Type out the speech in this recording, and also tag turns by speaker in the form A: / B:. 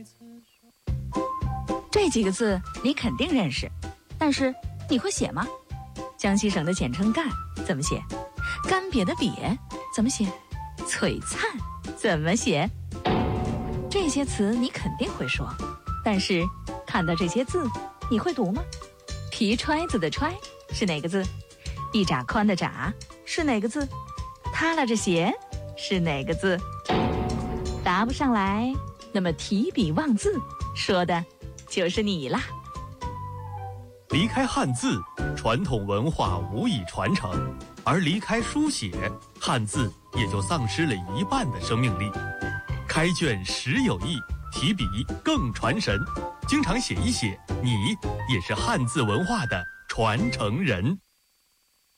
A: 这几个字你肯定认识，但是你会写吗？江西省的简称赣怎么写？干瘪的瘪怎么写？璀璨怎么写？这些词你肯定会说，但是看到这些字你会读吗？皮揣子的揣是哪个字？一拃宽的拃是哪个字？塌拉着鞋是哪个字？答不上来，那么提笔忘字说的就是你啦。
B: 离开汉字，传统文化无以传承；而离开书写，汉字也就丧失了一半的生命力。开卷实有益，提笔更传神。经常写一写，你也是汉字文化的传承人。